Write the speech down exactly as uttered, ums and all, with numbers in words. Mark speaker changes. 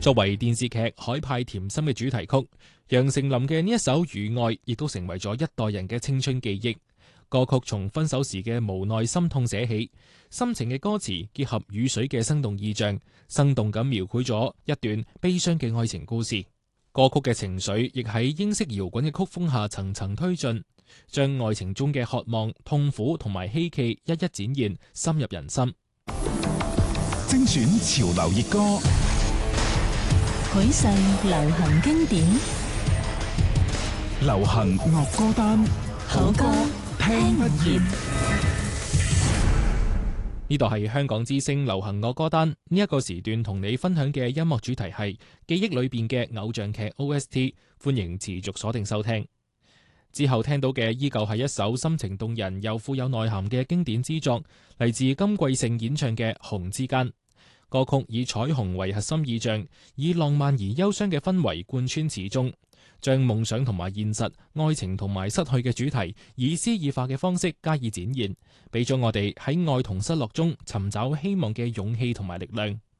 Speaker 1: 作為電視劇《海派甜心》嘅主題曲，楊丞琳嘅呢一首《雨愛》亦都成為咗一代人嘅青春記憶。歌曲從分手時嘅無奈心痛寫起，深情嘅歌詞結合雨水嘅生動意象，生動咁描繪咗一段悲傷嘅愛情故事。歌曲嘅情緒亦喺英式搖滾嘅曲風下層層推進，將愛情中嘅渴望、痛苦同埋希冀一一展現，深入人心。
Speaker 2: 精選潮流熱歌，
Speaker 3: 許世流行經典，
Speaker 2: 流行樂歌單，
Speaker 3: 好歌聽不厭。
Speaker 1: 呢度係香港之聲流行樂歌單，呢一個時段同你分享嘅音樂主題係記憶裏邊嘅偶像劇 O S T， 歡迎持續鎖定收聽。之後聽到嘅依舊係一首深情動人又富有內涵嘅經典之作，嚟自金貴聖演唱嘅《紅之間》。歌曲以彩虹為核心意象，以浪漫而憂傷嘅氛圍貫穿始終，將夢想同埋現實、愛情同埋失去嘅主題以詩意化嘅方式加以展現，俾咗我哋喺愛同失落中尋找希望嘅勇氣同埋力量。